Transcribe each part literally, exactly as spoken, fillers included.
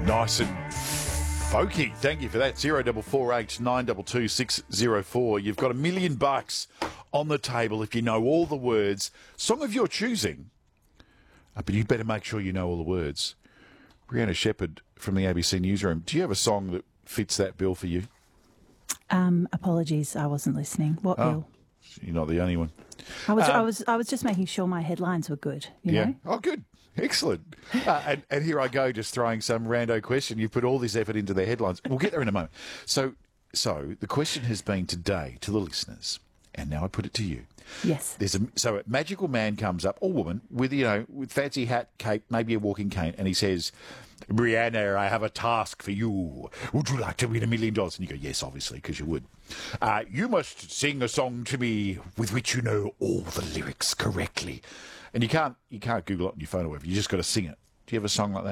Nice and folky. Thank you for that. Zero double four eight nine double two six zero four. You've got a million bucks on the table if you know all the words. Song of your choosing, uh, but you'd better make sure you know all the words. Brianna Shepherd from the A B C Newsroom. Do you have a song that fits that bill for you? Um, apologies, I wasn't listening. What Oh, bill? You're not the only one. I was, Um, I was, I was just making sure my headlines were good. You yeah. know? Oh, good. Excellent. Uh, and, and here I go, just throwing some rando question. You put all this effort into their headlines. We'll get there in a moment. So, so the question has been today to the listeners, and now I put it to you. Yes. There's a so a magical man comes up, or woman, with you know, with fancy hat, cape, maybe a walking cane, and he says, "Brianna, I have a task for you. Would you like to win a million dollars?" And you go, "Yes, obviously, because you would. Uh, you must sing a song to me with which you know all the lyrics correctly." And you can't you can't Google it on your phone or whatever. You just got to sing it. Do you have a song like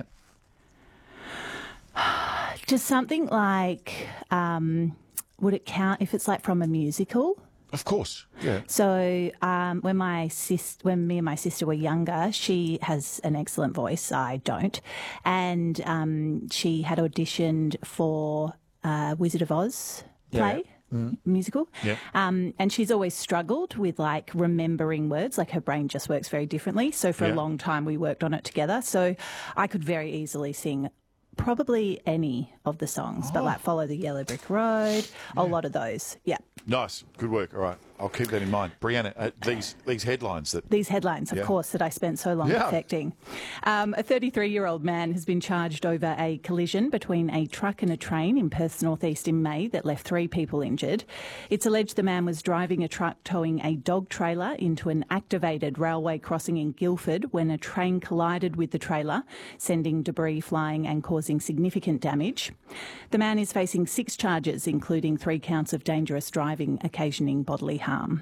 that? Just something like, um, would it count if it's like from a musical? Of course, yeah. So um, when my sis, when me and my sister were younger, she has an excellent voice. I don't, and um, she had auditioned for uh, Wizard of Oz play. Yeah. Mm. Musical. Yeah. Um, and she's always struggled with like remembering words, like her brain just works very differently. So for Yeah. a long time we worked on it together. So I could very easily sing probably any of the songs, Oh. but like Follow the Yellow Brick Road, a lot of those. Yeah. Nice, good work. All right, I'll keep that in mind. Brianna, uh, these these headlines that These headlines, of Yeah. course, that I spent so long Yeah. perfecting. Um, a thirty-three-year-old man has been charged over a collision between a truck and a train in Perth's northeast in May that left three people injured. It's alleged the man was driving a truck towing a dog trailer into an activated railway crossing in Guildford when a train collided with the trailer, sending debris flying and causing significant damage. The man is facing six charges, including three counts of dangerous driving occasioning bodily harm.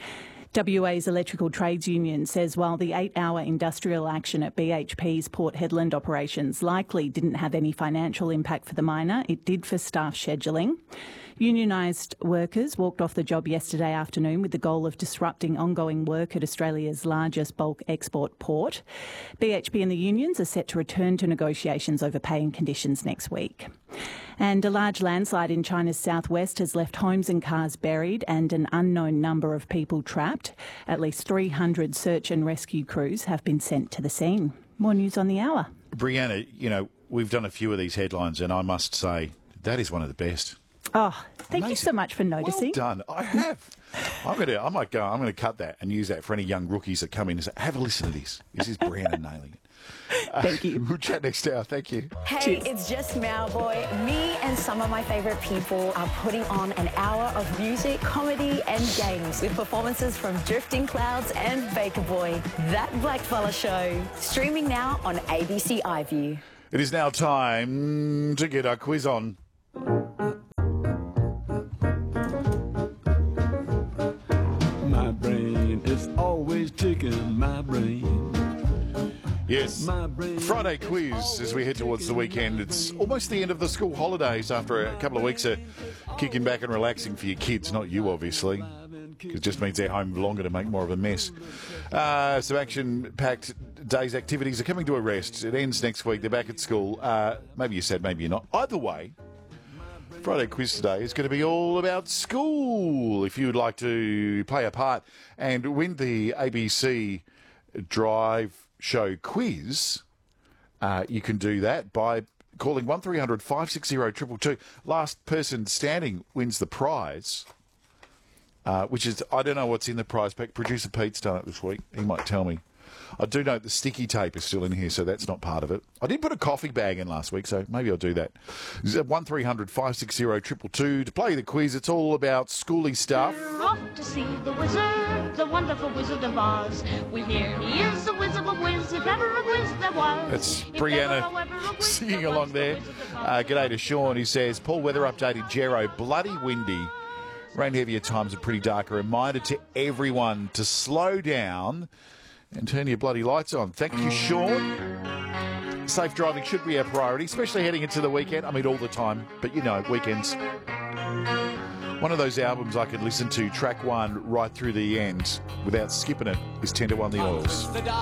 W A's Electrical Trades Union says while the eight-hour industrial action at B H P's Port Hedland operations likely didn't have any financial impact for the miner, it did for staff scheduling. Unionised workers walked off the job yesterday afternoon with the goal of disrupting ongoing work at Australia's largest bulk export port. B H P and the unions are set to return to negotiations over pay and conditions next week. And a large landslide in China's southwest has left homes and cars buried and an unknown number of people trapped. At least three hundred search and rescue crews have been sent to the scene. More news on the hour. Brianna, you know, we've done a few of these headlines, and I must say that is one of the best. Oh, thank Amazing. you so much for noticing. Well done. I have. I'm going to. I might go. I'm going to cut that and use that for any young rookies that come in and say, "Have a listen to this. This is Brianna nailing it." Thank you. Uh, we'll chat next hour. Thank you. Hey, Cheers. it's just Malboy. Me and some of my favourite people are putting on an hour of music, comedy and games with performances from Drifting Clouds and Baker Boy. That Blackfella Show. Streaming now on A B C iView. It is now time to get our quiz on. My brain is always ticking, my brain. Yes, My brain Friday is quiz always as we head towards the weekend. It's almost the end of the school holidays after a couple of weeks of kicking back and relaxing for your kids, not you obviously, because it just means they're home longer to make more of a mess. Uh, some action-packed day's activities are coming to a rest. It ends next week. They're back at school. Uh, maybe you're sad, maybe you're not. Either way, Friday quiz today is going to be all about school. If you would like to play a part and win the A B C Drive Show quiz, uh, you can do that by calling one three hundred five six zero two two two. Last person standing wins the prize, uh, which is, I don't know what's in the prize pack. Producer Pete's done it this week. He might tell me. I do know the sticky tape is still in here, so that's not part of it. I did put a coffee bag in last week, so maybe I'll do that. one three hundred five six zero two two two to play the quiz. It's all about schooly stuff. We're off to see the wizard, the wonderful Wizard of Oz. We hear he is a whiz of a whiz, if ever a whiz there was. That's If Brianna ever, ever a whiz singing there along was, there. the Wizard of Oz. Uh, g'day to Sean, who says, Paul, weather update in Gero, bloody windy. Rain heavy at times and pretty dark. A reminder to everyone to slow down and turn your bloody lights on. Thank you, Sean. Safe driving should be our priority, especially heading into the weekend. I mean, all the time, but you know, weekends. One of those albums I could listen to, track one, right through the end, without skipping it, is ten to one The Oils.